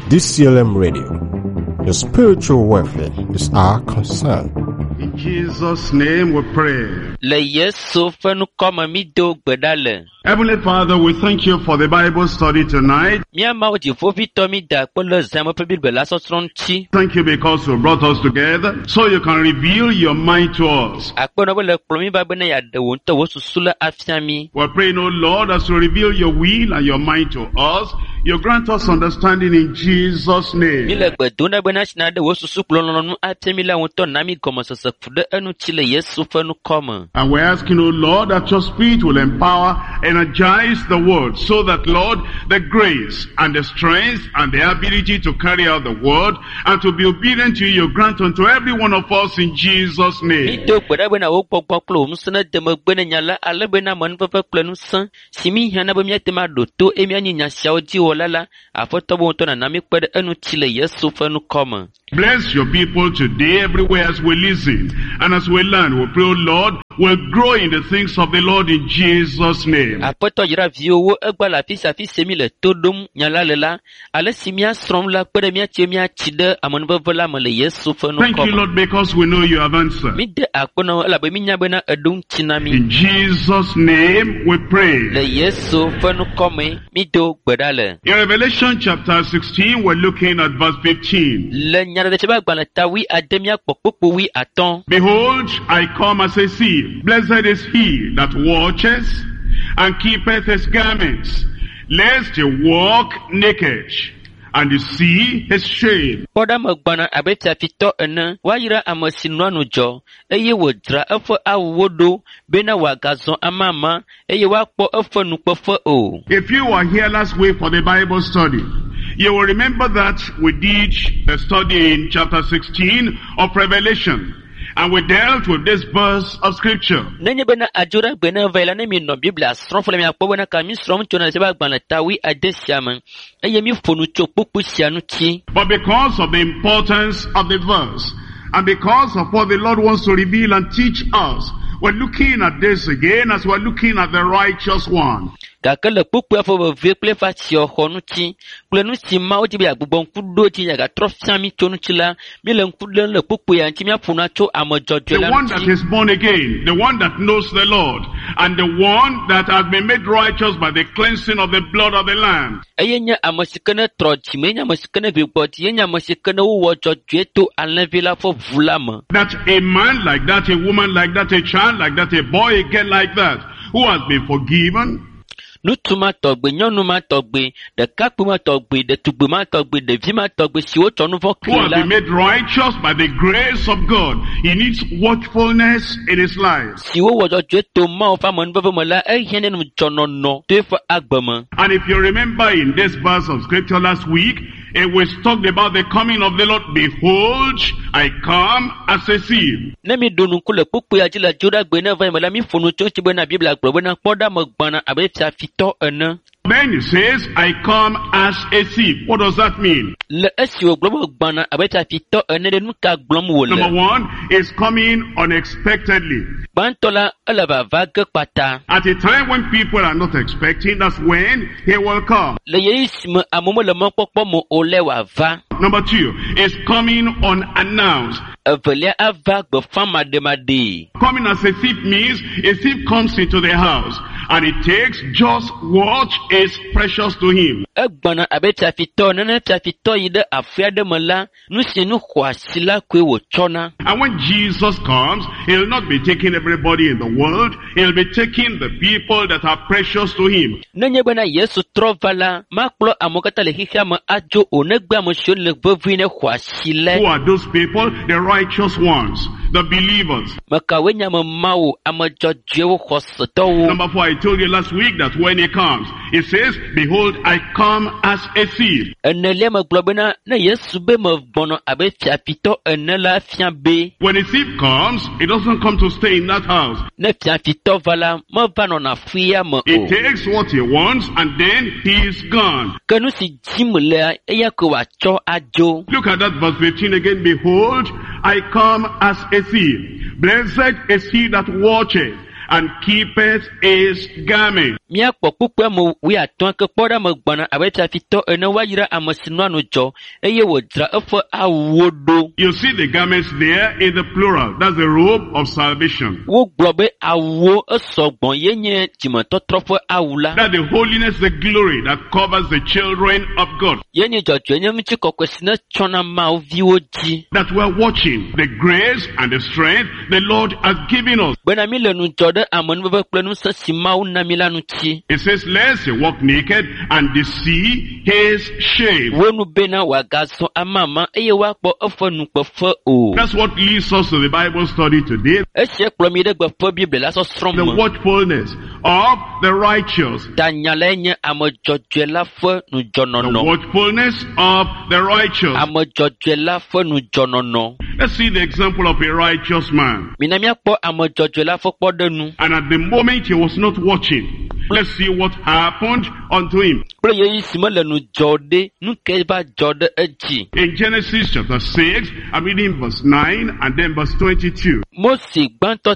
DCLM Radio. Your spiritual welfare is our concern. In Jesus' name we pray. Heavenly Father, we thank you for the Bible study tonight. Thank you because you brought us together so you can reveal your mind to us. We're praying, oh Lord, as you reveal your will and your mind to us, you grant us understanding in Jesus' name. And we're asking, oh Lord, that your Spirit will empower, energize the word, so that, Lord, the grace and the strength and the ability to carry out the word and to be obedient to you, grant unto every one of us in Jesus' name. Bless your people today, everywhere as we listen and as we learn. We pray, oh Lord, we'll grow in the things of the Lord in Jesus' name. Thank you, Lord, because we know you have answered. In Jesus' name we pray. In Revelation chapter 16, we're looking at verse 15. Behold, I come as a thief. Blessed is he that watches and keepeth his garments, lest he walk naked, and you see his shame. If you were here last week for the Bible study, you will remember that we did a study in chapter 16 of Revelation. And we dealt with this verse of scripture. But because of the importance of the verse, and because of what the Lord wants to reveal and teach us, we're looking at this again as we're looking at the righteous one. And if the one that is born again, the one that knows the Lord, and the one that has been made righteous by the cleansing of the blood of the Lamb. That a man like that, a woman like that, a child like that, a boy, a girl like that, who has been forgiven, who has been made righteous by the grace of God. He needs watchfulness in his life. And if you remember in this verse of scripture last week, it was talked about the coming of the Lord. Behold, I come as a thief. Then he says, I come as a thief. What does that mean? Number one, is coming unexpectedly. At a time when people are not expecting, that's when he will come. Number two, is coming unannounced. Coming as a thief means a thief comes into the house and it takes just what is precious to him. And when Jesus comes, he'll not be taking everybody in the world. He'll be taking the people that are precious to him. Who are those people? The righteous ones, the believers. Number four, I told you last week that when he comes, it says, behold, I come as a thief. When a thief comes, he doesn't come to stay in that house. He takes what he wants and then he is gone. Look at that verse 15 again. Behold, I come as a thief. Blessed is he that watcheth and keepeth his garment. Mia pokukwe mo wi aton ke poda mo gbana abeta fito ena wayira amasino anojo eye wodra efo awodo. You see the garments there in the plural. That's the robe of salvation. Wo globe awo esogbon yenye jimototrofo awula. That's the holiness, the glory that covers the children of God. Yenye jojo yenye mchi kokwesina chona ma oviwoji. That we're watching the grace and the strength the Lord has given us. Bena mile nu jode amon bebe plenu sa simau na milanu chi. It says, lest he walk naked and deceive his shame. Wonu bena wagaso amama eye wakpo efo nukpefo o. That's what leads us to the Bible study today. Eshe klomide gbefo Bible la so strom. The watchfulness of the righteous. Tanyalenye amojojo la fo nu jonono. The watchfulness of the righteous. Amojojo la fo nu jonono. Let's see the example of a righteous man. Minamia po amojojo la fo podenu. And at the moment he was not watching, let's see what happened unto him. In Genesis chapter 6, I'm reading verse 9 and then verse 22. These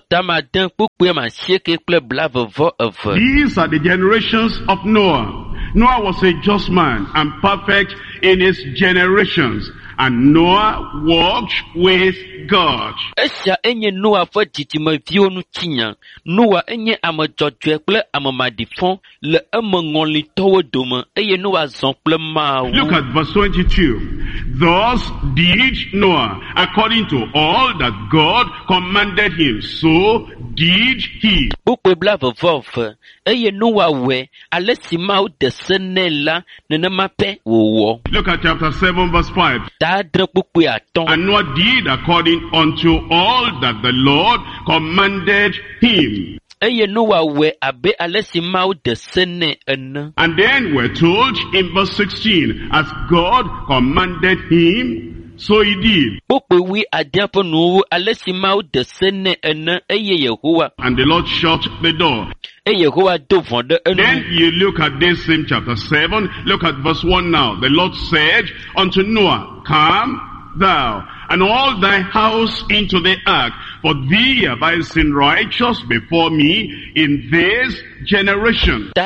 are the generations of Noah. Noah was a just man and perfect in his generations. And Noah walked with God. Esha enye Noah fo titima vio nu tinya. Noah enye amajojwe ple amamadifon le amangoli towo doma eye Noah zon ple ma. Look at verse 22. Thus did Noah according to all that God commanded him, so did he. Bukwe bla vof eye Noah we alesima u desenela nenema pe wo. Look at chapter 7 verse 5. And Noah did according unto all that the Lord commanded him. And then we're told in verse 16, as God commanded him, so he did. And the Lord shut the door. Then you look at this same chapter 7, look at verse 1 now. The Lord said unto Noah, come thou and all thy house into the ark, for thee have I seen righteous before me in this generation. And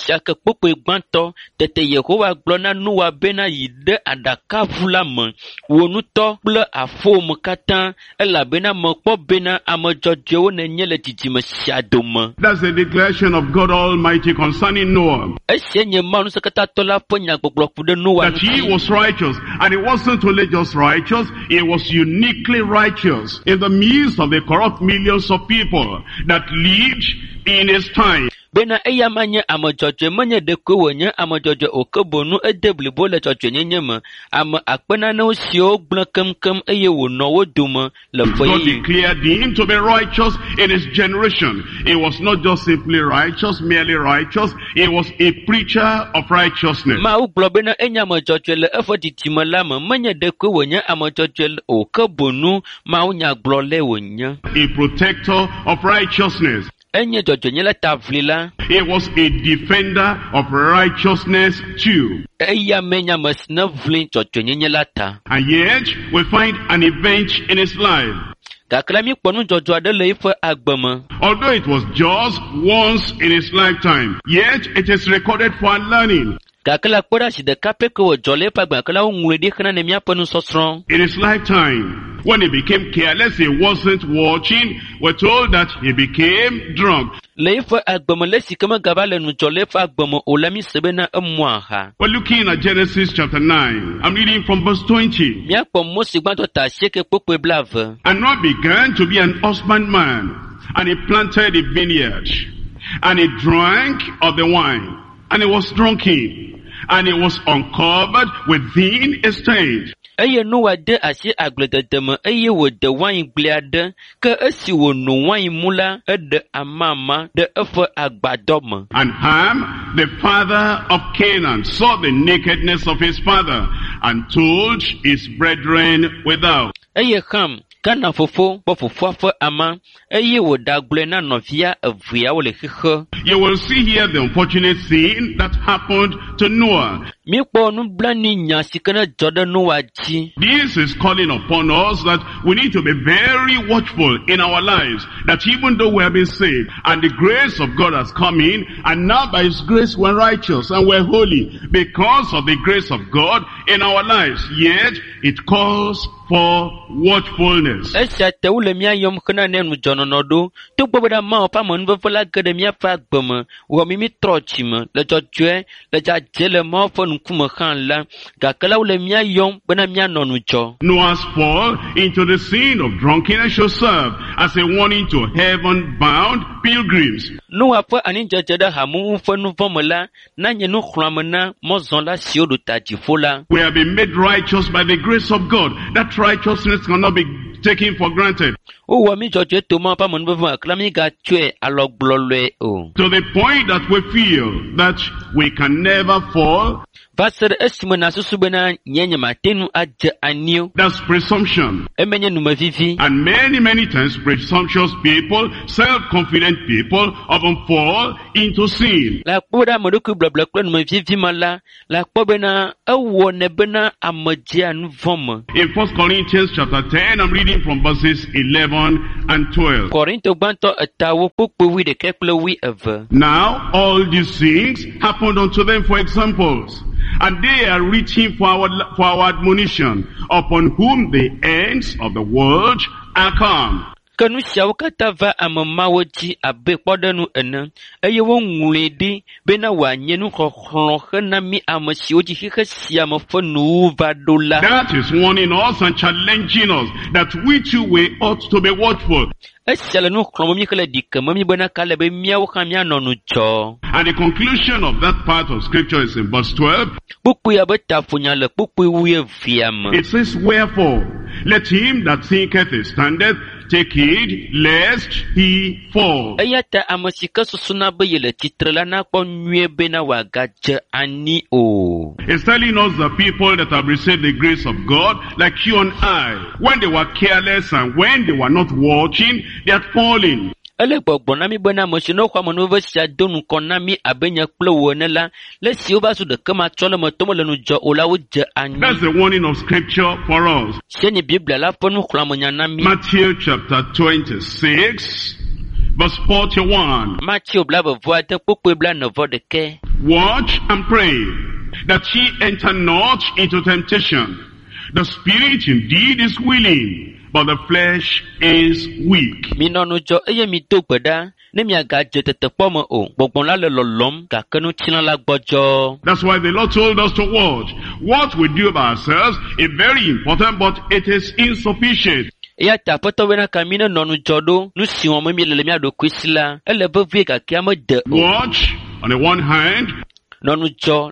that's the declaration of God Almighty concerning Noah. That he was righteous, and he wasn't only just righteous, he was uniquely righteous in the midst of the corrupt millions of people that lived in his time. Bena eya manye amajojo manye de kwenye amajojo okebonu edeblibo le jojo nyenyema ama akpena na osio gblakemkem eye wo no woduma le foye. God declared him to be righteous in his generation. He was not just simply righteous, merely righteous. He was a preacher of righteousness. Ma uglo bena enya amajojo le efoditima lama manye de kwenye amajojo okebonu ma unya glo le wonya. A protector of righteousness. He was a defender of righteousness too. And yet we find an event in his life. Although it was just once in his lifetime, yet it is recorded for our learning. In his lifetime, when he became careless, he wasn't watching, we're told that he became drunk. We're looking at Genesis chapter 9. I'm reading from verse 20. And Noah began to be an husbandman, and he planted a vineyard, and he drank of the wine, and he was drunken, and he was uncovered within his tent. And Ham, the father of Canaan, saw the nakedness of his father, and told his brethren without. Kana fofo fofo ama eye wo dagle na novia avia wo le khikho. You will see here the unfortunate thing that happened to Noah. Mikpo nu blani nya sikana Jordan no waji. This is calling upon us that we need to be very watchful in our lives, that even though we have been saved and the grace of God has come in, and now by His grace we're righteous and we're holy because of the grace of God in our lives, yet it calls for watchfulness. Esha te ule mia yom kana nenu jononodo to bobeda ma pa mon vola gade mia fa gboma wo mi mi trochima le jojwe le jajele mo fo nkuma kan la ga kala ule mia yom bena mia nonu jo. Noah's fall into the sin of drunkenness should serve as a warning to heaven-bound pilgrims. Noah fa ani jajeda hamu fo nu vomola na nyenu khramana mo zon la sio do tajifola. We have been made righteous by the grace of God. That righteousness cannot be taken for granted. O wa mi jojwe to ma pa mon bova klami ga tue alogblolwe o. To the point that we feel that we can never fall. Pastor estimana susubena nyenye matenu aje anio. That's presumption. Emenye numavivi. And many times presumptuous people, self-confident people often fall into sin. La poda modoku blabla klo numavivi mala la pobena awo nebena amajia nuvom. In 1 Corinthians chapter 10, I'm reading from verses 11 and 12. Korinto banto atawo pukwi de keklo wi ever. Now all these things happened unto them for examples, and they are written for our admonition, upon whom the ends of the world are come. Kanu shawkata va amamawoji abe podanu ena eye wo nwuledi bena wa nyenu khokhlo na mi amasioji hikasia mafonu vadola. That is warning us and challenging us that we too we ought to be watchful. And the conclusion of that part of scripture is in verse 12. It says, wherefore, let him that thinketh standeth take heed lest he fall. It's telling us the people that have received the grace of God, like you and I, when they were careless and when they were not watching, they had fallen. That's the warning of scripture for us. Matthew chapter 26, verse 41. Watch and pray that ye enter not into temptation. The spirit indeed is willing, but the flesh is weak. That's why the Lord told us to watch. What we do by ourselves is very important, but it is insufficient. Watch on the one hand, pray on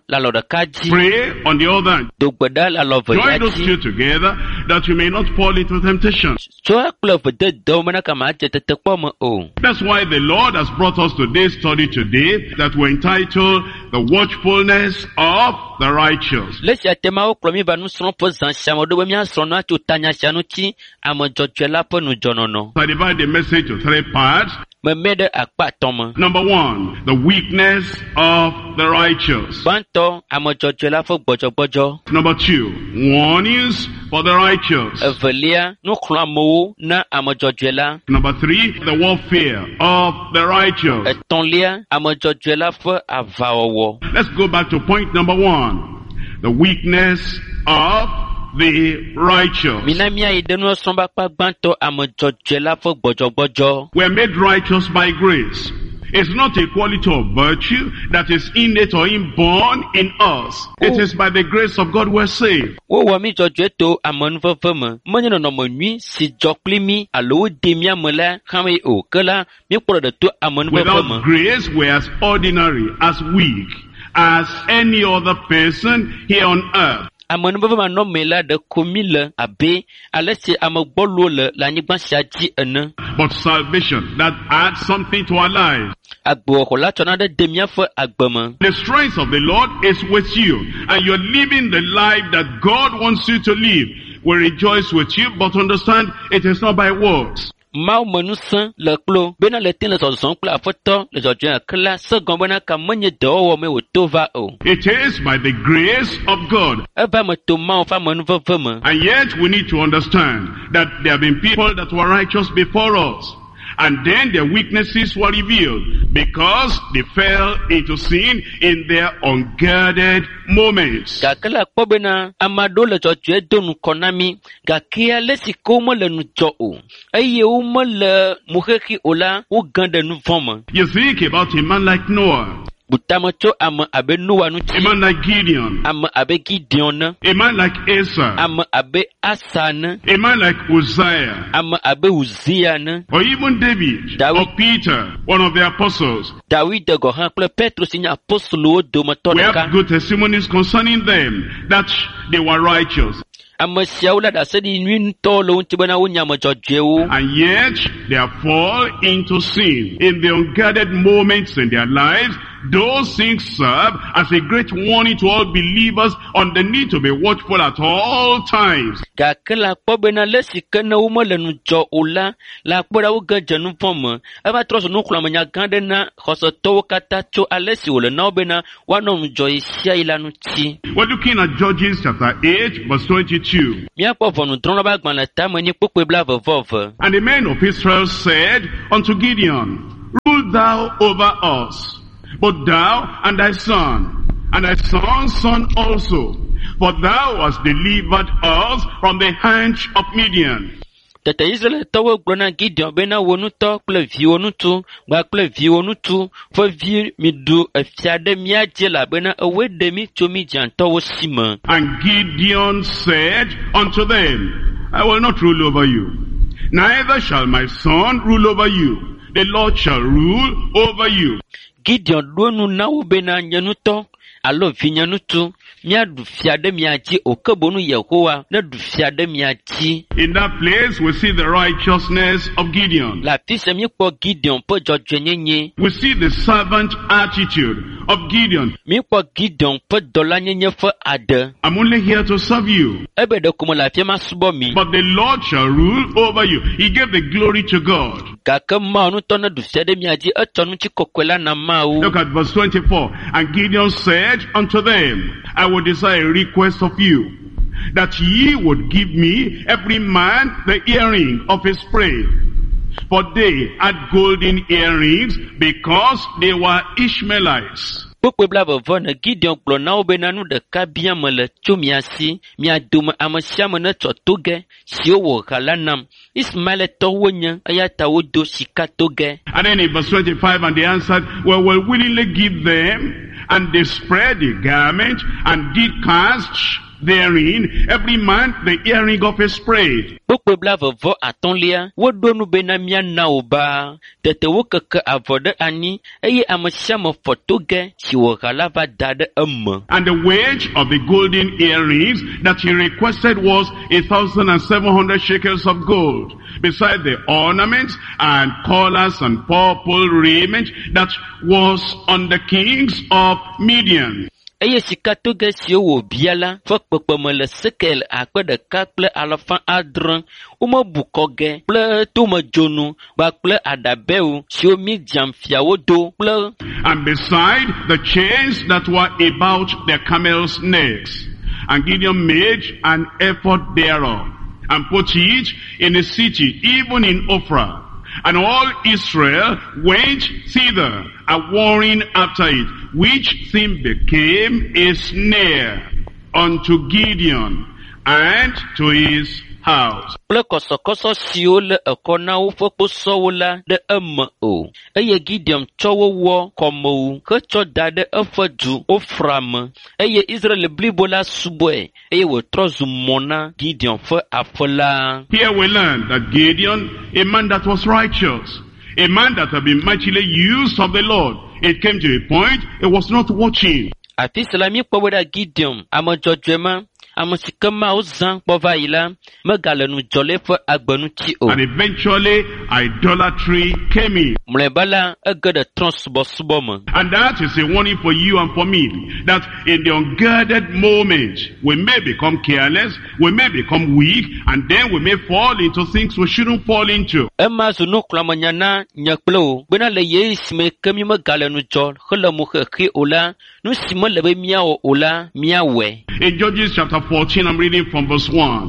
the other hand. Join those two together that you may not fall into temptation. That's why the Lord has brought us to this study today that we're entitled The Watchfulness of the Righteous. I divide the message to three parts. Number one, the weakness of the righteous. Number two, warnings for the righteous. Number three, the warfare of the righteous. Let's go back to point number one, the weakness of the righteous. We are made righteous by grace. It's not a quality of virtue that is innate or inborn in us. It is by the grace of God we're saved. Without grace, we're as ordinary, as weak as any other person here on earth. But salvation, that adds something to our lives. The strength of the Lord is with you, and you're living the life that God wants you to live. We rejoice with you, but understand it is not by works. Mau menusa le klo bena le tin le zozon kple afeto le dzɔdzɔe kla segon bena ka menye dɔwɔwɔ me wòto va o. It is by the grace of God. Eva me to Mawu ƒe amenuveve me. And yet we need to understand that there have been people that were righteous before us. And then their weaknesses were revealed because they fell into sin in their unguarded moments. Gake le akpɔ bena ame aɖewo le dzɔdzɔe do nukɔ na mi, gake ale si ke womele nu dzɔ o, eye womele moxexi o la, wogã ɖe nu vɔ̃ me. You think about a man like Noah. Butame tso ame abe Noa A ŋuti, man like Gideon. ame abe Gideon ne, A man like Asa. ame abe Asa ne, A man like Uzziah. ame abe Uzia ne, Or even David. David. Or Peter, one of the apostles. David gɔ hã kple Petro si nye apostolowo dometɔ We have ɖeka. good testimonies concerning them that they were righteous. Ame siawo le ɖase ɖi nyui ŋutɔ le ŋuti bena wonye ame dzɔdzɔewo. And yet they fall into sin in the unguarded moments in their lives. Those things serve as a great warning to all believers on the need to be watchful at all times. Gake le akpɔ bena le si ke ne womele nu dzɔ o la, le akpɔ ɖa woge dze nu vɔ̃ me. Eva trɔ zu nuxlɔ̃amenya gã ɖe na xɔsetɔwo katã tso ale si wòle na wo bena woanɔ nu dzɔ yi sia yi la ŋuti. We're looking at Judges chapter 8 verse 22. Míakpɔ ʋɔnudrɔ̃la ƒe agbalẽ tame nyi kpekpe blaeve-vɔ-eve. And the men of Israel said unto Gideon, Rule thou over us, both thou and thy son son also, for thou hast delivered us from the hand of Midian. Tete Israelitɔwo gblɔ na Gideon bena wò ŋutɔ kple viwò ŋutsu kple viwò ŋutsu ƒe vi miɖu efia ɖe mía dzi elabena ewoe ɖe mí tso Midiantɔwo si me. And Gideon said unto them, I will not rule over you, neither shall my son rule over you. The Lord shall rule over you. Gideon ɖo nu na wo bena nye ŋutɔ alo vinye ŋutsu míaɖu fia ɖe mia dzi o ke bonu Yehowa neɖu fia ɖe mia dzi. In that place we see the righteousness of Gideon. Le afi sia míekpɔ Gideon ƒe dzɔdzɔenyenye. We see the servant attitude of Gideon. Míekpɔ Gideon ƒe dɔlanyenye ƒe aɖe. I'm only here to serve you, Ebe ɖeko mele afi ma subɔ mi. but the Lord shall rule over you. He gave the glory to God. Gake Mawu ŋutɔ neɖu fia ɖe mia dzi etsɔ ŋutikɔkɔe la na Mawu. Look at verse 24. And Gideon said unto them, I will desire a request of you, that ye would give me every man the earring of his prey. For they had golden earrings, because they were Ishmaelites. Kpekpe blaeve ne Gideon gblɔ na wo bena nu ɖeka bia mele tso mia si, mia dome ame sia ame netsɔ togɛ siwo wɔ ha la nam. Ismaeletɔwo nye, eya ta wodo sika togɛ. And then in verse 25, and they answered, well, we'll willingly give them. And they spread the garment, and did cast therein every man the earring of his prey. Kpekpe blaeve-vɔ-atɔ̃lia, woɖo nu bena míana wo baa. Tete wokeke avɔ ɖe anyi, eye ame sia ame fɔ togɛ si wɔ ha la va da ɖe eme. And the wage of the golden earrings that he requested was 1,700 shekels of gold, beside the ornaments and collars and purple raiment that was on the kings of Midian. Eye sika togɛ siwo wò bia la ƒe kpekpeme le sekel 1,700. Womebu kɔgɛ kple tomedzonu kpakple aɖabɛwo siwo Midian fiawo do kple. And beside the chains that were about their camels' necks. And Gideon made an effort thereof, and put it in a city, even in Ophrah. And all Israel went thither, a warring after it, which thing became a snare unto Gideon and to his house. Kple kɔsɔkɔsɔ siwo le ekɔ na woƒe kposɔwo la ɖe eme o. Eye Gideon tsɔ wo wɔ kɔmewu hetsɔ da ɖe eƒe du Ofra me. Eye Israel blibo la subɔe, eye wòtrɔ zu mɔ na Gideon ƒe aƒe la. Here we learn that Gideon, a man that was righteous, a man that had been mightily used of the Lord, it came to a point he was not watching. Afi si la míekpɔ be ɖe Gideon, ame dzɔdzɔe ma, Amosikama ozan bovaila, megalenu jolefa agbenuti o. And eventually, idolatry came in. Mlebala egede transbosuboma. And that is a warning for you and for me, that in the unguarded moment, we may become careless, we may become weak, and then we may fall into things we shouldn't fall into. Emma zunu klamanyana nyakplo, bena le yeis me kemi megalenu jol, helamuhe ola, nusimo lebe miao ola, miawe. In Judges chapter 14, I'm reading from verse 1.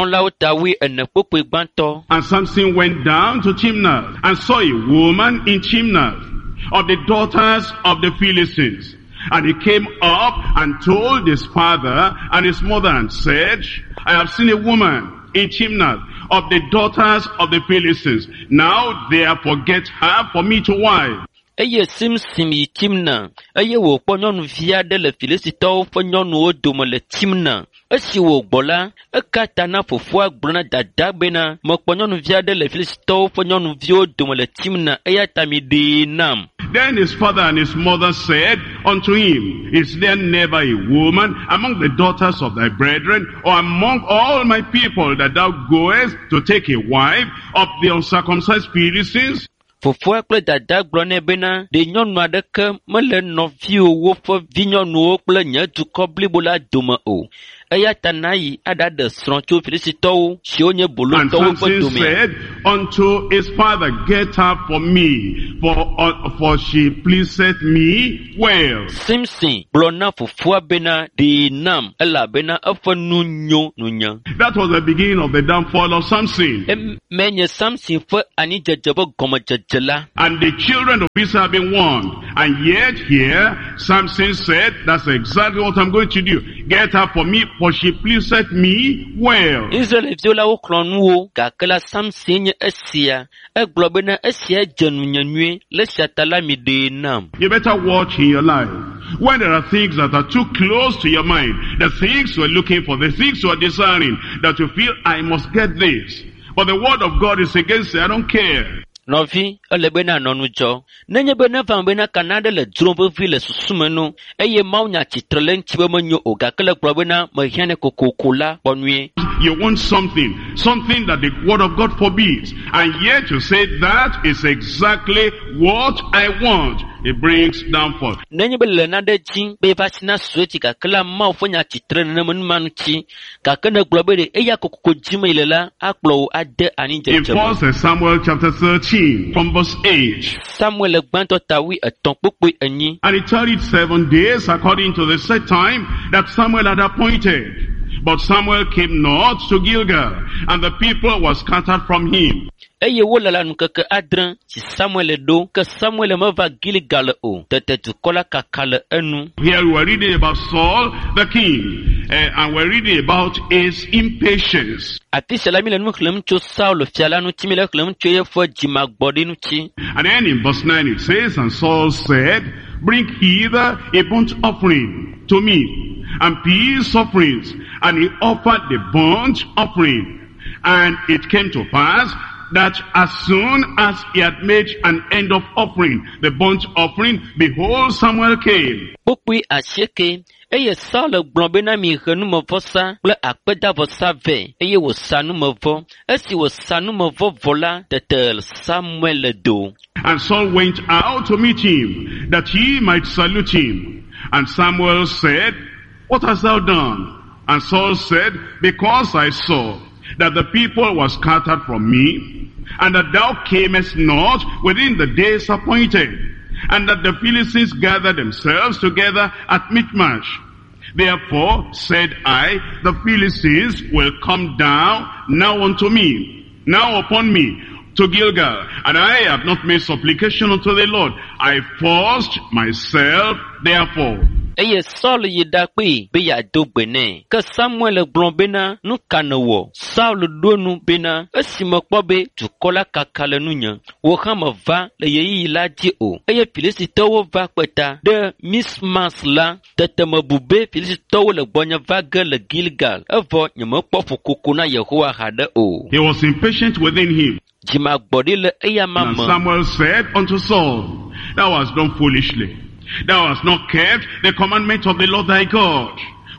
And Samson went down to Timnath and saw a woman in Timnath of the daughters of the Philistines. And he came up and told his father and his mother and said, I have seen a woman in Timnath of the daughters of the Philistines. Now therefore get her for me to wife. Eye Simsim yi Timna, eye wo kpɔ nyɔnu vi aɖe le Filistitɔwo ƒe nyɔnuwo dome le Timna. Esi wo gbɔ la, eka ta na fofoa gblɔ na dada bena mekpɔ nyɔnuvi aɖe le Filistitɔwo ƒe nyɔnuviwo dome le Timna, eya ta mi ɖee nam. Then his father and his mother said unto him, Is there never a woman among the daughters of thy brethren, or among all my people, that thou goest to take a wife of the uncircumcised Philistines? Fofoa kple dada gblɔ nɛ bena ɖe nyɔnu aɖeke mele nɔviwo ƒe vinyɔnuwo kple nye dukɔ blibo la dome o. Eya ta nayi aɖaɖe srɔ̃ tso Filistitɔwo siwo nye bolotɔwo ƒe dome. And Samson said unto his father, Get her for me, for she pleaseth me well. Simson gblɔ na fofoa bena ɖee nam elabena eƒe nu nyo nunya. That was the beginning of the downfall of Samson. Menye Samson ƒe anidzedze ƒe gɔmedzedze la. And the children of Israel have been warned. And yet here, Samson said, that's exactly what I'm going to do. Get her for me, for she pleaseth me well. Israel viola wo klɔnuwo, gake la Samson nye esia. Egblɔ bena esia dze nunye nyuie le sia ta la mi ɖee nam. You better watch in your life. When there are things that are too close to your mind, the things you are looking for, the things you are desiring, that you feel, I must get this. But the word of God is against it, I don't care. Novi, ele bena nonu jo. Nenye bena van bena kanade le drombe vi le susumeno. Eye maunya chitrele nchibe menyo oga kele bena mehiane kokokola bonwe. You want something that the word of God forbids. And yet you say, that is exactly what I want. It brings downfall. Nenye bele nade jing, be vasina sweti ka kela mau fonya chitrele ne manuchi. Ka kene bede eya kokoko jime ilela, aklo ade aninje jeme. In 1 Samuel chapter 13, from verse 8. Samuel gbanto tawi eton pokpe enyi. And it tarried 7 days according to the set time that Samuel had appointed. But Samuel came not to Gilgal, and the people were scattered from him. Eye wolala nukeke adren si Samuel do ke Samuel me va Gilgal o tete tukola kakale enu. Here we are reading about Saul the king, and we're reading about his impatience. Ati salami le nuklem cho Saul fiala nu timile klem cho ye fo jimagbodi nu chi. And then in verse 9 it says, And Saul said, Bring hither a burnt offering to me, and peace offerings. And he offered the burnt offering. And it came to pass that as soon as he had made an end of offering the burnt offering, behold, Samuel came. Pokui asheke, eye Saul gblɔ bena mi he numevɔsa kple akpedavɔsa vɛ, eye wòsa numevɔ. Esi wòsa numevɔ vɔ la, tete Samuel do. And Saul went out to meet him, that he might salute him. And Samuel said, What hast thou done? And Saul said, Because I saw that the people were scattered from me, and that thou camest not within the days appointed, and that the Philistines gathered themselves together at Michmash. Therefore said I, the Philistines will come down now unto me, now upon me, to Gilgal, and I have not made supplication unto the Lord. I forced myself therefore. Eye Saul yi dakpe be ya do gbene. Ke Samuel gblɔ bena nu ka ne wɔ. Saul ɖo nu bena esi mekpɔ be dukɔ kaka le nunye. Wo hã meva le yeyiyi la dzi o. Eye Filistitɔwo va kpeta ɖe Mismas la. Tete mebu be Filistitɔwo le gbɔnye va ge le Gilgal. Evɔ nyemekpɔ fukoko na Yehowa haɖe o. He was impatient within him. Dzimagbɔɖi le eya ma And me. Samuel said unto Saul, Thou hast done foolishly. Thou hast not kept the commandment of the Lord thy God,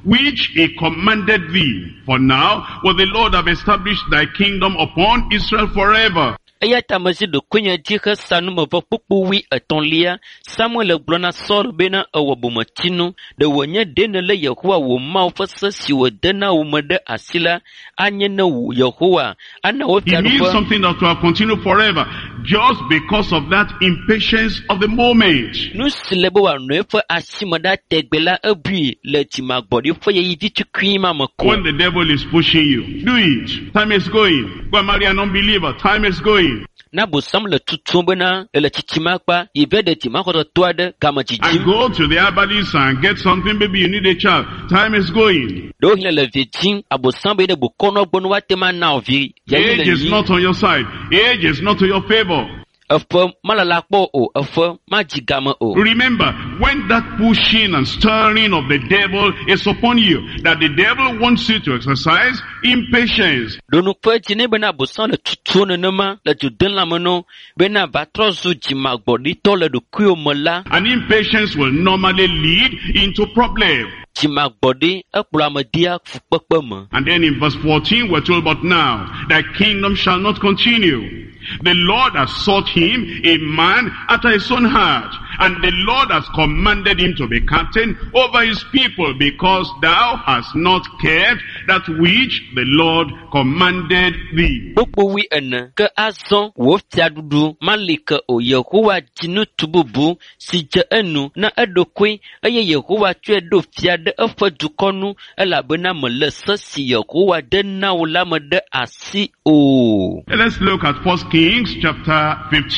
which he commanded thee. For now will the Lord have established thy kingdom upon Israel forever. Eya tamasi do kunya jika sanu mavapupu wi etonlia Samuel blona Saul bena awabumachinu de wonye dene le Yehowa wo ma ofasa si wo dena wo mede asila anye na Yehowa ana wo He means something that will continue forever just because of that impatience of the moment. Nu silebo wa noefa asimada tegbela abi le timagbodi fo ye yidi tukwima mako. When the devil is pushing you, do it. Time is going. Go and marry an unbeliever. Time is going. Na bosam le tutumbena le chichimakpa ibede timakoto toade kama And chichim go to the herbalist and get something, baby, you need a child. Time is going. do hile le vijin abosam be de bokono gbonu watema na ovi Age is not on your side. Age is not to your favor. afo malalakpo o afo majigama o. Remember, when that pushing and stirring of the devil is upon you, that the devil wants you to exercise impatience. Donu kwe jine bena bosan le tutune nema le juden la meno bena batrozu jimagbodi to le do kuyo mola And impatience will normally lead into problem. jimagbodi ekpula media fukpekpe me. And then in verse 14 we're told, but now thy kingdom shall not continue. The Lord has sought him a man after his own heart, and the Lord has commanded him to be captain over his people, because thou hast not kept that which the Lord commanded thee. Gbogbo wi ene ke azon wo fiadudu malike o Yehowa jinu tububu si je enu na edokwe eye Yehowa tue do fiade efe dukonu elabena mele si Yehowa de na wala mede asi o. Let's look at 1 Kings chapter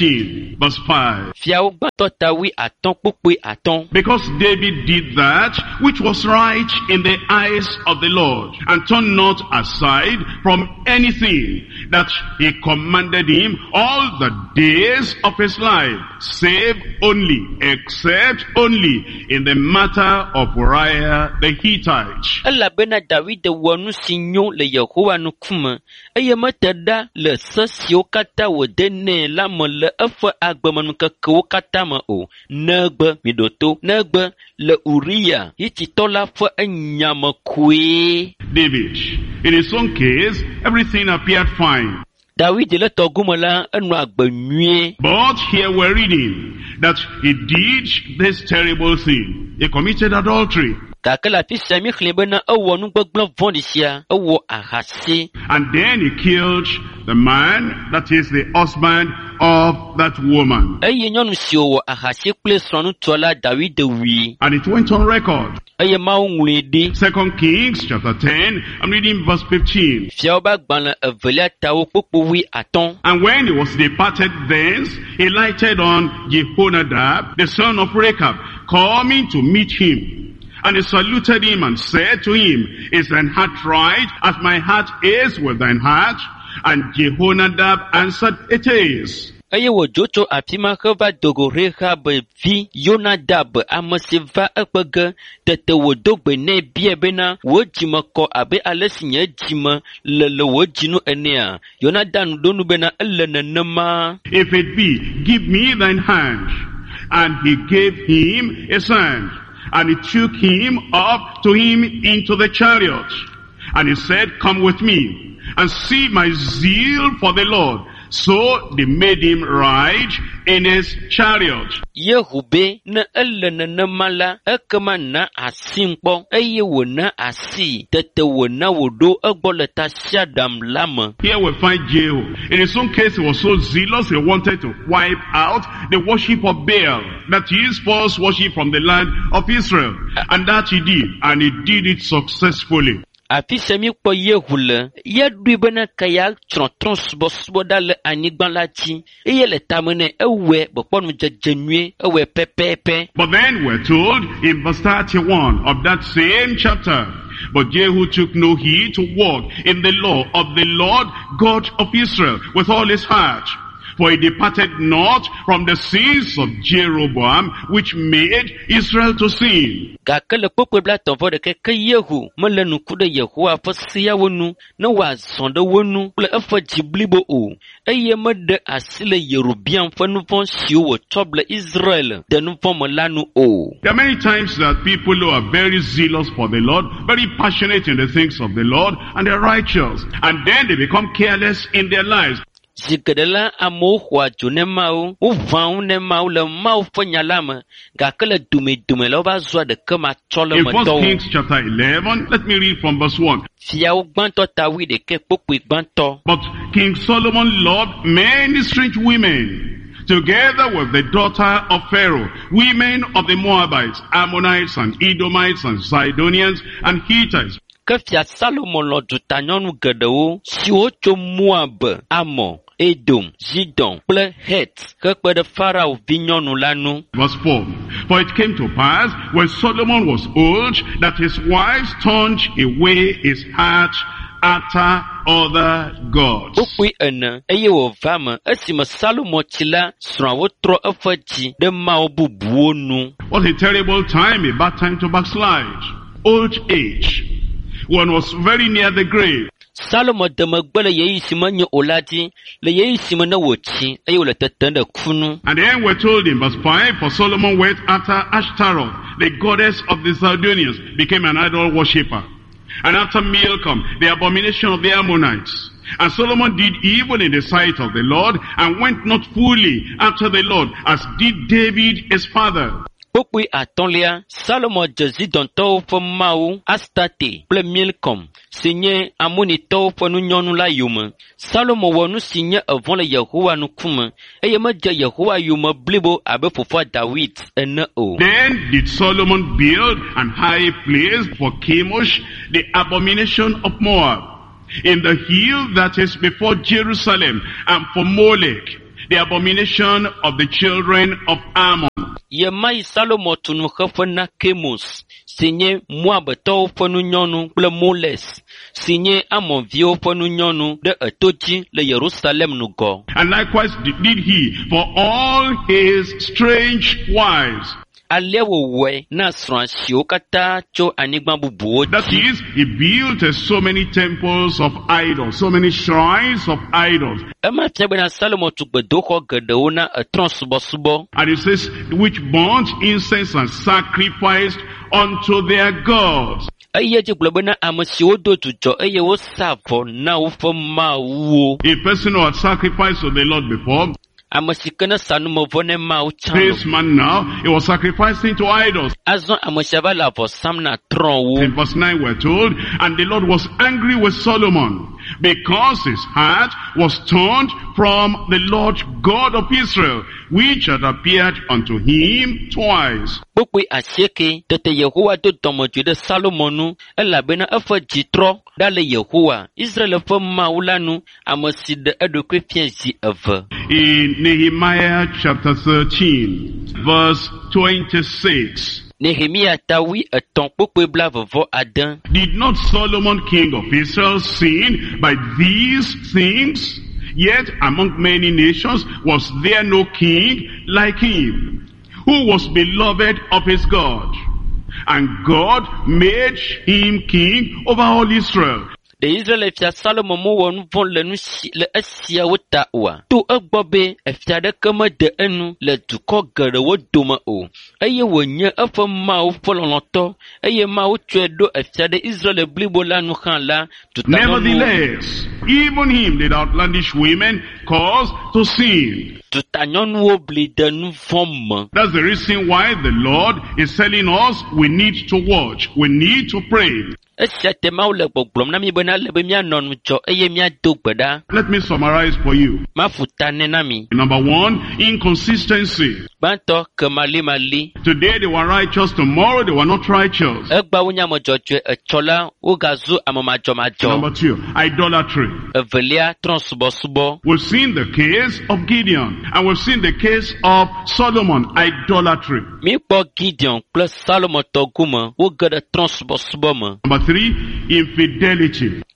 15 verse 5. Fiawo gbantota wi aton pukpe aton. Because David did that which was right in the eyes of the Lord, and turned not aside from anything that he commanded him all the days of his life, save only, except only in the matter of Uriah the Hittite. Elabena David wonu sinyo le Yehowa no kuma eye matada le sasio kata wo dene la mole efe agbemanu kekewo kata ma o negbe midoto negbe le Uriah yititola fo enyamakwe. David, in his own case, everything appeared fine. David le togumala enu agbenue. But here we're reading that he did this terrible thing. He committed adultery. Kakela fi sami khlimbena awonu gbegblon vondisia awo ahasi. And then he killed the man that is the husband of that woman. Eye nyonu si owo ahasi ple sonu tola David wi. And it went on record. Eye ma onwedi. 2 Kings chapter 10, I'm reading verse 15. Fiaoba gbanla evelia tawo popo wi aton. And when he was departed thence, he lighted on Jehonadab, the son of Rechab, coming to meet him. And he saluted him and said to him, is thine heart right, as my heart is with thine heart? And Jehonadab answered, it is. Eye wo joto apima khova dogo Rechab vi Jonadab amasiva ekpege tete wo dogbe ne bie bena wo jima ko abe alesinya jima le wo jinu enea Jonadab donu bena elenenema. If it be, give me thine hand. And he gave him his hand. And he took him up to him into the chariot. And he said, come with me, and see my zeal for the Lord. So they made him ride in his chariot. Yehube na elenenema la ekema na asimpo eye wo na asi tete wo na wodo egboleta siadam lama. Here we find Jehu. In his own case, he was so zealous, he wanted to wipe out the worship of Baal, that is false worship from the land of Israel. And that he did, and he did it successfully. Afi semi kpo Yehule yedui bena kaya tron suboda le anigban la ti eye le tamene ewe boponu jejenue ewe pepepe. But then we're told in verse 31 of that same chapter, but Jehu took no heed to walk in the law of the Lord God of Israel with all his heart, For he departed not from the sins of Jeroboam, which made Israel to sin. Gakele kpokpe bla tɔvɔ ɖeke ke Yehu mele nuku ɖe Yehowa ƒe seawo nu ne wòazɔ ɖe wo nu kple eƒe dzi blibo o, eye meɖe asi le Yerobeam ƒe nu vɔ̃ siwo wòtsɔ ble Israel de nu vɔ̃ me la nu o. There are many times that people who are very zealous for the Lord, very passionate in the things of the Lord, and they're righteous, and then they become careless in their lives. Zikeɖe la amewo xɔa dzo ne Mawu, wovãwo ne Mawu le Mawu ƒe nya la me, gake le dume la wova zua ɖeke ma tsɔ le In me 1 dɔwo. Kings chapter 11, let me read from verse 1. Fiawo gbãtɔ ta 11 kpokpoe gbãtɔ. But King Solomon loved many strange women, together with the daughter of Pharaoh, women of the Moabites, Ammonites, and Edomites, and Zidonians, and Hittites. Ke fia Salomo lɔ dutanyɔnu geɖewo siwo tso Moab, Amon, Edom, Zidon kple Het hekpe ɖe Farao vinyɔnu la nu. Verse 4. For it came to pass, when Solomon was old, that his wives turned away his heart after other gods. Kpokpoe 4 eye wòva me esime Salomo tsi la, srɔ̃awo trɔ eƒe dzi ɖe mawo bubuwo nu. What a terrible time, a bad time to backslide. Old age. One was very near the grave. Salomo de megbe le yeyi si menye o la dzi, le yeyi si me ne wòtsi eye wòle tetem ɖe ku nu. And then we're told in verse 5, for Solomon went after Ashtaroth, the goddess of the Zidonians, became an idol worshipper. And after Milcom, the abomination of the Ammonites. And Solomon did evil in the sight of the Lord, and went not fully after the Lord, as did David his father. Kpokpoe 5, Salomo dze Zidontɔwo ƒe mawu Astarte kple Milkom si nye Amonitɔwo ƒe nunyɔnu la yome. Salomo wɔ nu si nye evɔ le Yehowa ŋkume, eye medze Yehowa yome blibo abe fofoa David ene o. Then did Solomon build an high place for Chemosh, the abomination of Moab, in the hill that is before Jerusalem, and for Molech, the abomination of the children of Ammon. Ye mai Salomo tu nuxeƒe na Chemos, si nye Moabtɔwo ƒe nunyɔnu kple Moles, si nye Amonviwo ƒe nunyɔnu ɖe eto dzi le Yerusalem nugɔ. And likewise did he for all his strange wives. Ale wòwɔe na srɔ̃a siwo katã tso anyigba bubuwo That dzi. is, he built so many temples of idols, so many shrines of idols. Ema fia bena Salomo tu gbedoxɔ geɖewo na etrɔ̃subɔsubɔ. And it says, which burnt incense and sacrificed unto their gods. Eye dzi gblɔ bena ame siwo do dzudzɔ eye wosa vɔ na woƒe mawuwo. A person who had sacrificed to the Lord before, Ame si ke ne sa numevɔ ne mawu tsã this no. man now, he was sacrificing to idols. Azɔ ame sia va le avɔ sam na trɔ̃wo. In verse 9 we're told, and the Lord was angry with Solomon, because his heart was turned from the Lord God of Israel, which had appeared unto him twice. Kpokpoe 9 tete Yehowa do dɔmedzoe ɖe Salomo nu, elabena eƒe dzi trɔ ɖa le Yehowa, Israel ƒe Mawu la nu, ame si ɖe eɖokui fia zi eve. In Nehemiah chapter 13, verse 26. Nehemia tawi 3 kpokpoe 26. Did not Solomon king of Israel sin by these things? Yet among many nations was there no king like him, who was beloved of his God. And God made him king over all Israel. De Israel fia Salomo mowɔ nu vɔ̃ le nu si le esiawo ta oa. To egbɔ be efia ɖeke mede enu le dukɔ geɖewo dome o. Eye wònye eƒe Mawu ƒe lɔlɔ̃tɔ, eye Mawu tsɔe ɖo efia ɖe Israel blibo la nu hã la. Nevertheless, even him did outlandish women cause to sin. Tutanyɔnuwo bli de nu vɔ̃ me. That's the reason why the Lord is telling us we need to watch, we need to pray. Esia te Mawu le gbɔgblɔm na mi bena le be mianɔ nu dzɔ eye miado gbe ɖa. Let me summarize for you. Maƒu ta nɛ na mi. Number one, inconsistency. Gbãtɔ kemalima. Today they were righteous, tomorrow they were not righteous. Egbawo nye ame dzɔdzɔe, etsɔla wogazu ame madzɔmadzɔ. Number two, idolatry. Evelia trɔ̃subɔsubɔ. We've seen the case of Gideon, and we've seen the case of Solomon, idolatry. Míkpɔ Gideon kple Salomo tɔgume woge ɖe trɔ̃subɔsubɔ me. Number three, infidelity.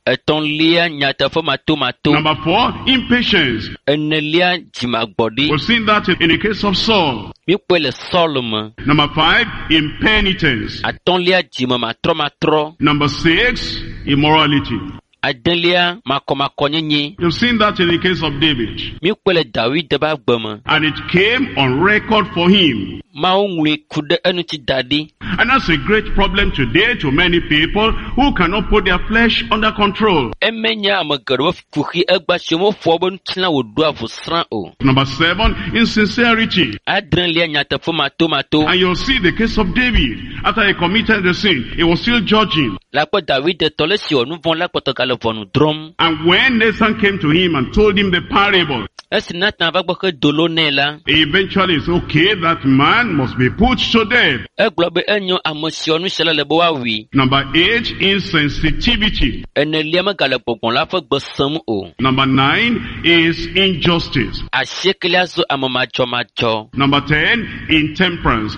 Etonlia nyatafo mato. Number 4, impatience. Enelia jimagbodi. We've seen that in the case of Saul. Mikwele Solomon. Number 5, impenitence. Atonlia jima matro. Number 6, immorality. Adelia makomakonyenye. You've seen that in the case of David. Mikwele David deba gbama. And it came on record for him. Maungwe kude enuti dadi. And that's a great problem today to many people who cannot put their flesh under control. Emenya amagaro fuki egba shemo fobo ntina wodua fusran o. Number 7, insincerity. Adrenlia nyatafo mato. And you'll see the case of David. After he committed the sin, he was still judging. Lakwa David de tolesi onu von lakwa tokala vonu drum. And when Nathan came to him and told him the parable, Esinat na vagboke dolo nela. he eventually said, okay, that man must be put to death. Eglobe enyo amosionu shela lebo wawi. Number 8, insensitivity. Enelia magala pokon la fo gbosam o. Number 9 is injustice. Asheklia zo amamacho. Number 10, intemperance.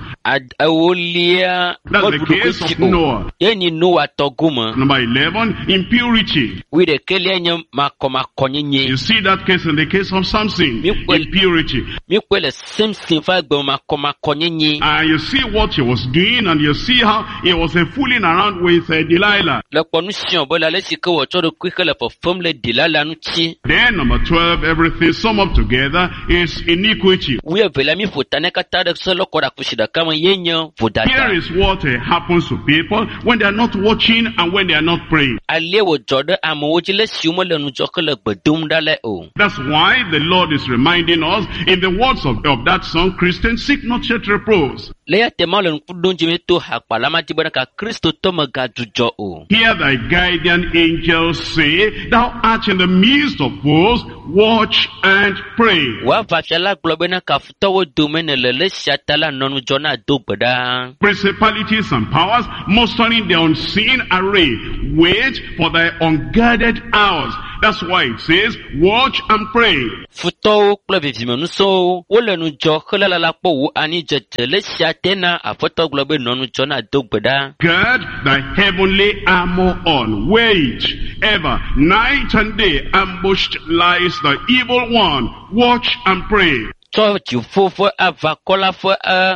Awolia. That's the case of Noah. Yeni Noah toguma. Number 11, impurity. We de kelia nyam makomakonyenye. You see that case in the case of Samson, impurity. Mikwele Simpson fa gboma komakonyenye. And you see what he was doing, and you see how he was fooling around with Delilah. Le ponusion bola le sike wo chodo kwikele for family Delilah nuchi. Then number 12, everything sum up together is iniquity. We vela mi futane kata de solo koda kushida kama yenyo fudata. Here is what happens to people when they are not watching and when they are not praying. Alewo jodo amojile siumo le nujokele gbedum dale o. That's why the Lord is reminding us in the words of that song, Christians, seek not yet repose. Leya tema le nkudonji meto hakpalama tibana ka Kristo toma gajujo o. Hear thy guardian angels say, thou art in the midst of foes, watch and pray. Wa vafyala globena ka futowo domene lele shatala nonu jona dogbeda. Principalities and powers mustering their unseen array, wait for thy unguarded hours. That's why it says, watch and pray. Futowo klobivime nuso wole nujo khelala la po ani jetele shatena afoto globe nonu jona dogbeda. Gird thy heavenly armor on, wait ever, night and day ambushed lies the evil one, watch and pray. Church fofo ava kola fo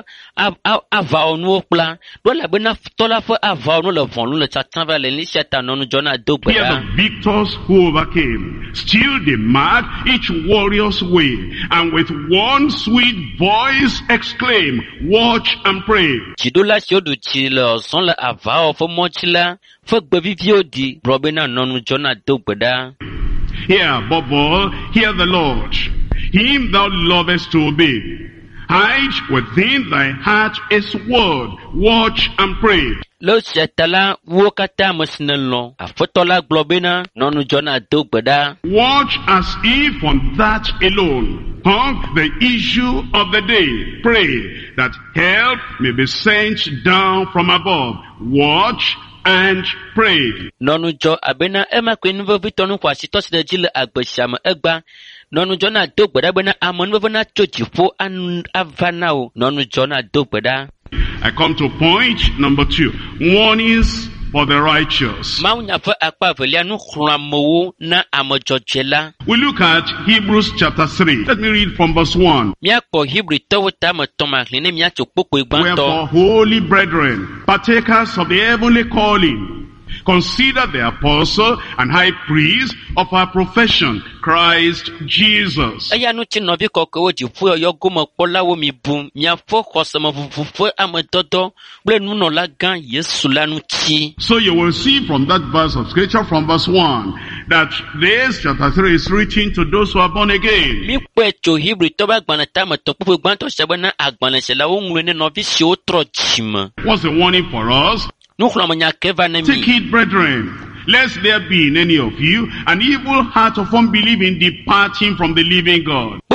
ava onu opla do la bena tola fo ava onu le von le chatan va le ni sheta nonu jona dogbe. Here the victors who overcame still they mark each warrior's way, and with one sweet voice exclaim, watch and pray. Chidola shodu chile son le ava fo mochila fo gbevivio di robena nonu jona dogbe da. Here above all, hear the Lord. Him thou lovest to obey. Hide within thy heart his word. Watch and pray. Lo shetala wokata musnelo afotola globina nonu jona dogbeda. Watch as if on that alone hung the issue of the day. Pray that help may be sent down from above. Watch and pray. Nonu jo abena ema kwenvo vitonu kwa sitos de jile agbeshama egba. Nonu jona dogbeda bena amon vona chojifo an avanao nonu jona dogbeda. I come to point number 2. Warnings for the righteous. We look at Hebrews chapter 3. Let me read from verse 1. Wherefore, holy brethren, partakers of the heavenly calling, consider the apostle and high priest of our profession, Christ Jesus. So you will see from that verse of scripture, from verse 1, that this chapter 3 is written to those who are born again. What's the warning for us? Take heed, brethren, lest there be in any of you an evil heart of unbelief in departing from the living God.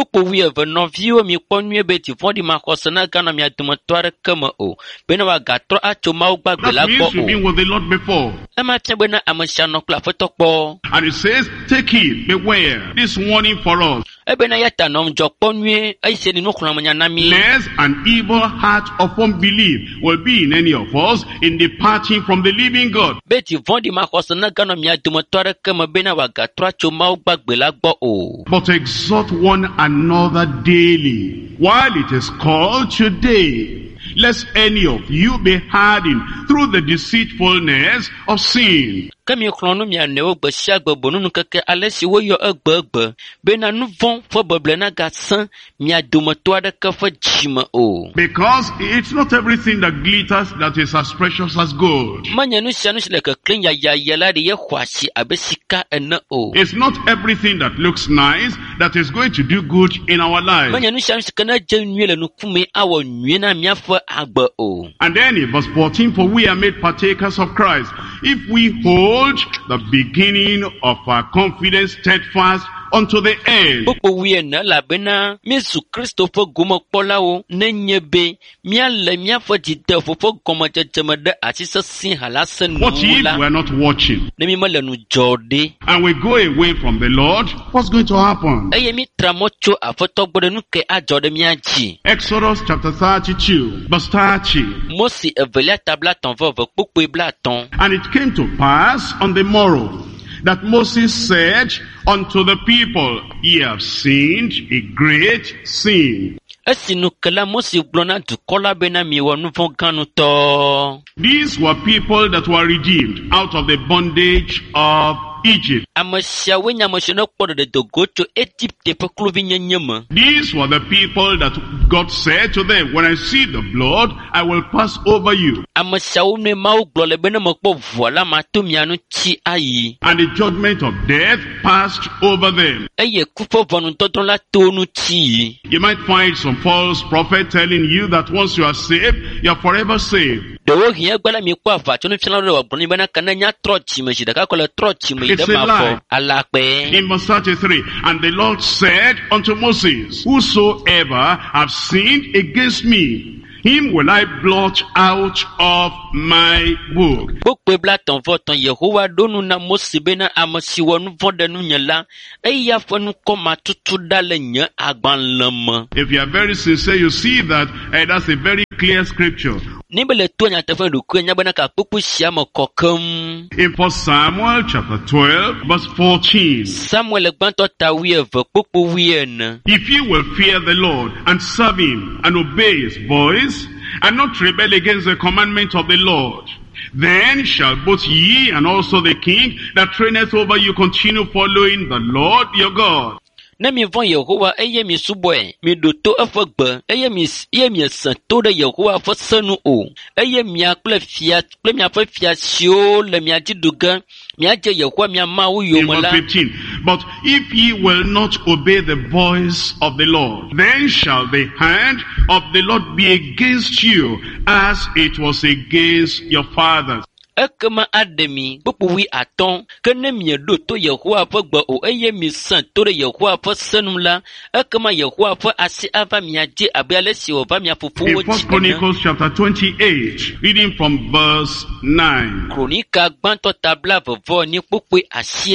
Kpokpo wi eve nɔviwo mi kpɔ nyuie be tivɔ̃ɖi maxɔse neganɔ mia dometɔ aɖeke me o, bena wòagatrɔ atso Mawu gbagbe la That gbɔ means you've been o. with the Lord before. Ema fia bena ame sia nɔ kple Aƒetɔ kpɔ. And it says, take heed, beware. This warning for us. Ebena ya ta nɔ ŋdzɔ kpɔ nyuie, eyi se ni nuxlɔ̃amenya na mi. Lest an evil heart of unbelief will be in any of us in departing from the living God. Be tivɔ̃ɖi maxɔse neganɔ mia dometɔ aɖeke me bena wòagatrɔ atso Mawu gbagbe la gbɔ o. But exhort one another daily, while it is called today, lest any of you be hardened through the deceitfulness of sin. Ke mi xlɔ̃ nu mia nɔewo gbe sia gbe bonunu keke ale si woyɔ egbe bena nu vɔ̃ ƒe beble nagasẽ mia dometɔ aɖeke ƒe dzime o. Because it's not everything that glitters that is as precious as gold. Menye nu sia nu si le keklẽ yayaya la ɖe ye xɔ asi abe sika ene o. It's not everything that looks nice that is going to do good in our lives. Menye nu sia nu si ke nedze nyuie le ŋkume awɔ nyuie na míaƒe agbe o. And then in verse 14, for we are made partakers of Christ, if we hold the beginning of our confidence steadfast unto the end. Kpokpo wuiene elabena míezu Kristo ƒe gomekpɔlawo nenye be míale míaƒe dzideƒo ƒe gɔmedzedzeme ɖe asi sesẽ halase What nu if la, we are not watching? ne mi mele nu dzɔ ɖe. And we go away from the Lord, what's going to happen? Eye mi tra mɔ tso Aƒetɔ gbɔ ɖe nu ke adzɔ ɖe mía dzi. Exodus chapter 32, verse 30. Mosi evelia tabla tɔ̃ vɔ ve kpokpoe bla tɔ̃. And it came to pass on the morrow that Moses said unto the people, ye have sinned a great sin. Esi nu ke la Mosi gblɔ na dukɔ la bena miewɔ nu vɔ̃ gã nutɔ. These were people that were redeemed out of the bondage of Egypt. Ame siawoe nye ame siwo ne kpɔ ɖeɖe dogo tso Egipte ƒe kluvinyenye me. These were the people that God said to them, when I see the blood, I will pass over you. Ame siawo ne Mawu gblɔ le be ne mekpɔ ʋua la mato mia nu tsi ayi. And the judgment of death passed over them. Eye ku ƒe ʋɔnudɔdrɔ̃ la to nu tsi yi. You might find some false prophet telling you that once you are saved, you are forever saved. Ɖewo hiã egbe la mi kpɔ aʋatsɔnufialawo ɖe wòagblɔ nɛ bena ke ne nya trɔ tsi me zi ɖeka ko le trɔ tsi me yi It's ɖe a mavɔ lie. alakpɛ. In verse 33, and the Lord said unto Moses, whosoever have sinned against me, him will I blot out of my book. Kpokpoe bla tɔ̃ vɔ tɔ̃ Yehowa ɖo nu na Mose bena ame si wɔ nu vɔ̃ ɖe nunye la, eya ƒe nukɔ matutu ɖa le nye agbalẽ me. If you are very sincere, you see that that's a very clear scripture. Ne be le to nyateƒe ɖokui nya bena kakpokpo sia me kɔkem. In 1 Samuel chapter 12, verse 14. Samuel gbãtɔ ta 12 kpokpo 14. If you will fear the Lord and serve him and obey his voice and not rebel against the commandment of the Lord, then shall both ye and also the king that reigneth over you continue following the Lord your God. Ne mi vɔ̃ Yehowa eye mi subɔe, mi ɖo to eƒe gbe, eye miesẽ to ɖe Yehowa ƒe se nu o, eye mia kple miaƒe fia siwo le mia dzi ɖu ge, miadze Yehowa mia Mawu In yome verse la. 15, but if ye will not obey the voice of the Lord, then shall the hand of the Lord be against you as it was against your fathers. Ekema aɖe mi kpokpo 15, ke ne mieɖo to Yehowa ƒe gbe o, eye miesẽ to ɖe Yehowa ƒe se nu la, ekema Yehowa ƒe asi ava mia dzi abe ale si wòva mia In fofowo 1 dzi ene. Chronicles chapter 28, reading from verse 9. Kronika gbãtɔ tabla vevɔ ni kpokpoe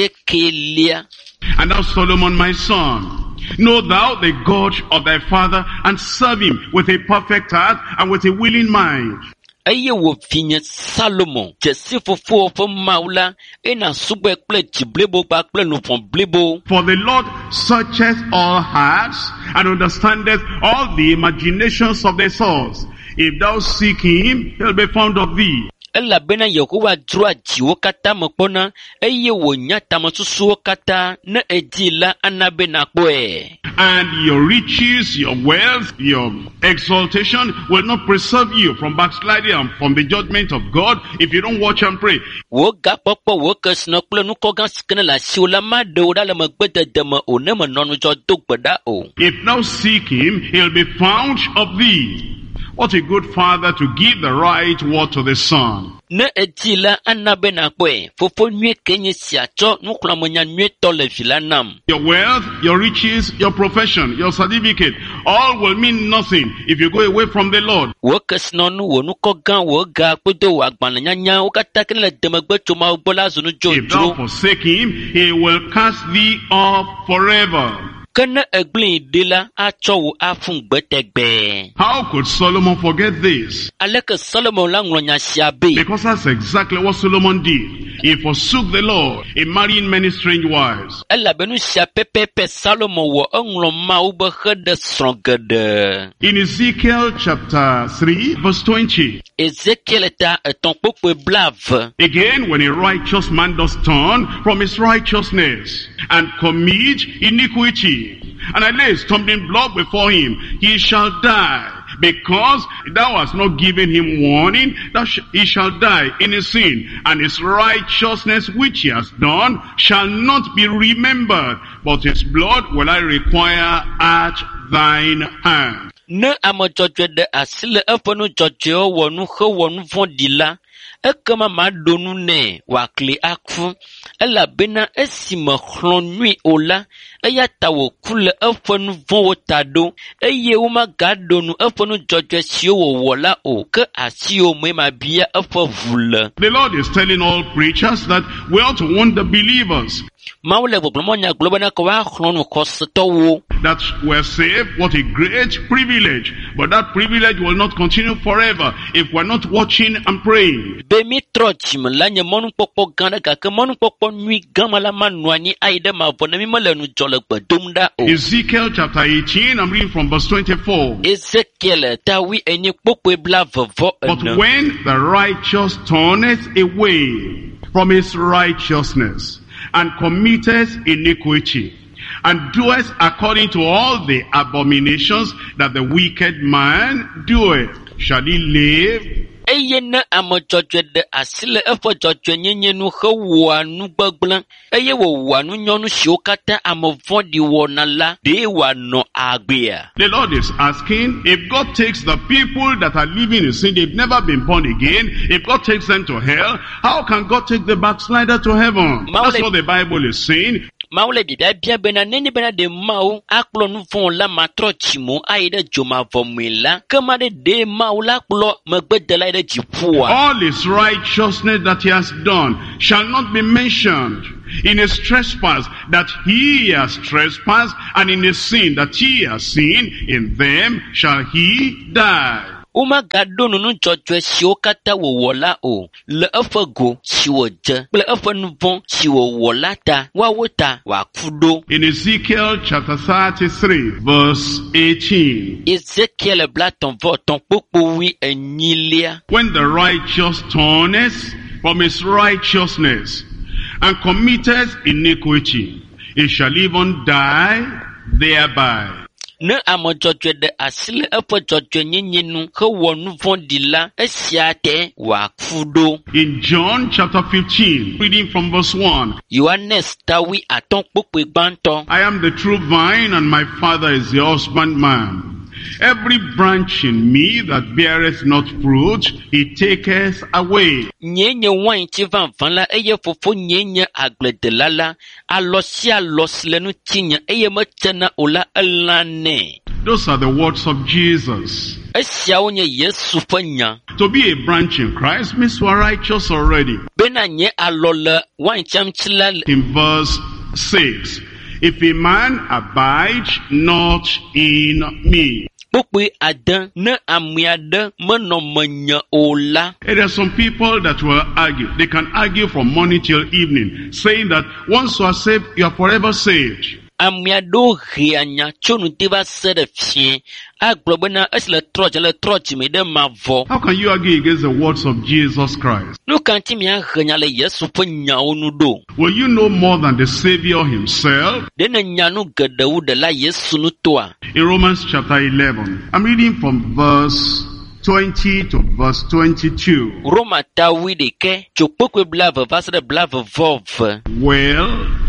9. And thou, Solomon, my son, know thou the God of thy father, and serve him with a perfect heart and with a willing mind. Eye wò vinye Salomo, dzesi fofowo ƒe Mawu la, ena subɔe kple dzi blibo kpakple nuʋɔ blibo. For the Lord searcheth all hearts and understandeth all the imaginations of the thoughts. If thou seek him, he'll be found of thee. Elabena Yehowa dzroa dziwo katã me kpɔna, eye wònya tamesusuwo katã, ne edi la ana be nakpɔe. And your riches, your wealth, your exaltation will not preserve you from backsliding and from the judgment of God if you don't watch and pray. Wò gakpɔkpɔ wò kesinɔ kple nukɔ gã si ke ne le asiwò la maɖewo ɖa le megbedede me o, ne menɔ nudzɔ do gbe ɖa o. If thou seek him, he'll be found of thee. What a good father to give the right word to the son. Ne etila anabena kwe fofo nwe kenye siacho nuklamonya nwe tole filanam. Your wealth, your riches, your profession, your certificate, all will mean nothing if you go away from the Lord. Wokesnonu wonuko gan woga kpodo wagbananyanya wokatakele demegbe choma obola zunu If thou jojo. forsake him, he will cast thee off forever. Kana eglin dela acho afun gbetegbe. How could Solomon forget this? Aleke Solomon langlonya siabe. Because that's exactly what Solomon did. He forsook the Lord in marrying many strange wives. Ela benu siapepepe Solomon wo engloma ube hede strongede. In Ezekiel chapter 3 verse 20. Ezekiel ta eton pokwe blave. Again, when a righteous man does turn from his righteousness and commit iniquity, and I lay a stumbling block before him, he shall die. Because thou hast not given him warning, he shall die in his sin, and his righteousness which he has done shall not be remembered, but his blood will I require at thine hand. Ne amojojwe de asile efonu jojeo wonu he wonu vondila. Ekama madonu ne wakli akfu. Ela bena esime chlonui ola. Eya tawo kule efonu von wotado. Eye uma gadonu efonu jojwe siyo wola o. Ke asiyo mwema biya efo vule. The Lord is telling all preachers that we ought to warn the believers Maule voblomonya globana kwa chlonu kostowo. that we're saved. What a great privilege. But that privilege will not continue forever if we're not watching and praying. Bemi trochim lanye monu pokpo ganda kake monu pokpo nui gamala manuani aide mavone mimole nu jole dumda o. Ezekiel chapter 18, I'm reading from verse 24. Ezekiel tawi enye pokpo ebla vovo But ene. when the righteous turneth away from his righteousness and committeth iniquity, and doeth according to all the abominations that the wicked man doeth, shall he live? Eye ne amojojwe de asile efo jojwe nyenye nu he wanu gbegble. Eye wo wanu nyonu shiokata amovondi wonala de wano agbea. The Lord is asking, if God takes the people that are living in sin, they've never been born again, if God takes them to hell, how can God take the backslider to heaven? That's what the Bible is saying. Maule bibia bia bena neni bena de mau aklo nu von la matro chimo aide joma vomila kama de mau la klo megbedela ide jipua. All his righteousness that he has done shall not be mentioned. In his trespass that he has trespassed, and in his sin that he has sinned, in them shall he die. Uma gadonu nu jojwe shiokata wo wola o le efego shiwoje ple efenuvon shiwo wolata wawota wakudo. In Ezekiel chapter 33 verse 18. Ezekiel blaton voton popo wi enyilia. When the righteous turneth from his righteousness and committeth iniquity, he shall even die thereby. Ne amojojwe de asile efo jojwe nyenyenu he wonu vondila esiate wakudo. In John chapter 15, reading from verse 1. Yohanes tawi aton popo gbanto. I am the true vine, and my Father is the husbandman. Every branch in me that beareth not fruit, he taketh away. Nyenye wine chivan vanla eye fofo nyenye agledelala alosi alosle tinya eye machana ola elane. Those are the words of Jesus. Esia onye Yesu fanya. To be a branch in Christ means we are righteous already. Bena nye alole wine chamchila. In verse 6, if a man abide not in me. Pokwe adan ne amiade meno menya ola. There are some people that will argue. They can argue from morning till evening, saying that once you are saved, you are forever saved. Amiado rianya chonu tiva sede fien. Aglobena esle troch me de mavo. How can you argue against the words of Jesus Christ? No kanti mi ahanya le Yesu fanya onudo. Will you know more than the Savior himself? Dene nyanu gedewu de la Yesu nutoa. In Romans chapter 11, I'm reading from verse 20 to verse 22. Roma tawi de ke chopokwe blave vasre blave vove. Well,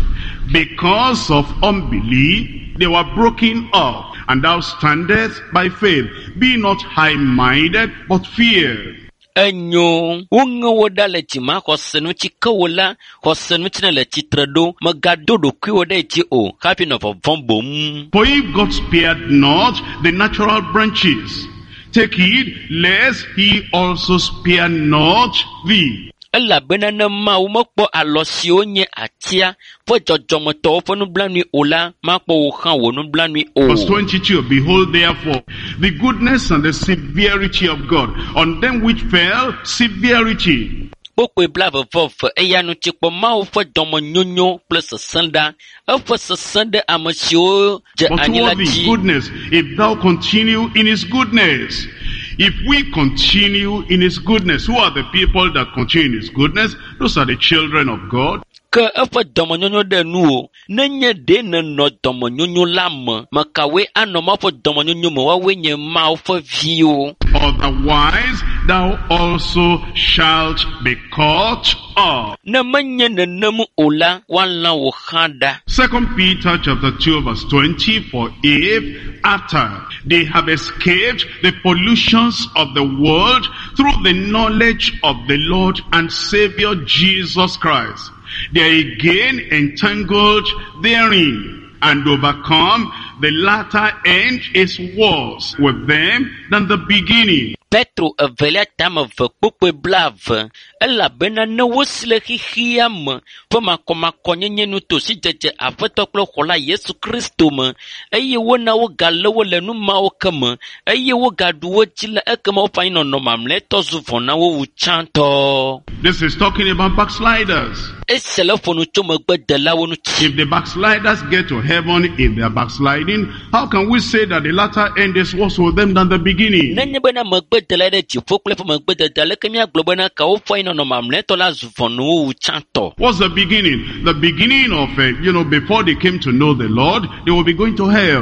Because of unbelief, they were broken up, and thou standest by faith. Be not high-minded, but fear. Enyo, woda le chima hosenu chikawola, hosenu china le chitrado, magadodo kiwode chi o, happy no for vombom. For if God spared not the natural branches, take heed, lest he also spare not thee. Ella benana ma umokpo alosio nye atia, for jojomoto for no blanui ola, makpo uhan wo no blanui o. Verse 22, behold therefore the goodness and the severity of God, on them which fell severity. Bokwe blava vof, eyanu chikpo mao for domo nyonyo plus sanda, for sanda amasio je But toward his goodness, if thou continue in his goodness. If we continue in his goodness, who are the people that continue in his goodness? Those are the children of God. Ke efa domonyonyo de nuo, nenye de no domonyonyo lam, makawe anoma for domonyonyo mo wawe nye ma for view. Otherwise, thou also shalt be caught up. Na manye ne nemu ola, wala wuhada. 2 Peter chapter 2 verse 20, for if after they have escaped the pollutions of the world through the knowledge of the Lord and Savior Jesus Christ, they are again entangled therein and overcome, the latter end is worse with them than the beginning. Petro velia tama vekpokwe blave, ela bena ne wosile hihiam, poma koma konyenye nuto si jeje avetoklo hola Yesu Kristo me, eye wona wo galewo le nu ma wo keme, eye wo gaduwo jile ekema opa ino no mamle tozu vona wo uchanto. This is talking about backsliders. If the backsliders get to heaven in their backsliding, how can we say that the latter end is worse with them than the beginning? What's the beginning? The beginning of before they came to know the Lord, they will be going to hell.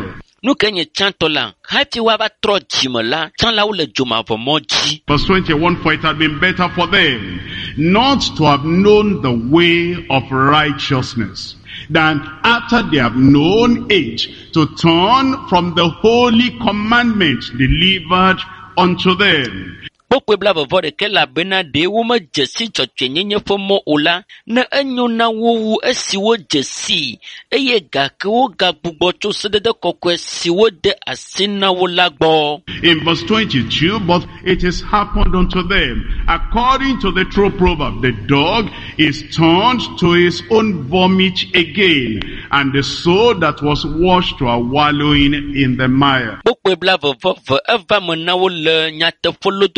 Verse 21, for it had been better for them not to have known the way of righteousness, than after they have known it, to turn from the holy commandment delivered unto them. Bokwe blava vode ke la bena de woma jesi choche nyenye fomo ola na enyo na wowu esiwo jesi eye ga ke wo ga gbugbo cho sedede kokwe siwo de asina wo lagbo. In verse 22, but it has happened unto them according to the true proverb, the dog is turned to his own vomit again, and the soul that was washed to a wallowing in the mire. Bokwe blava vove eva mena wo le nyate follow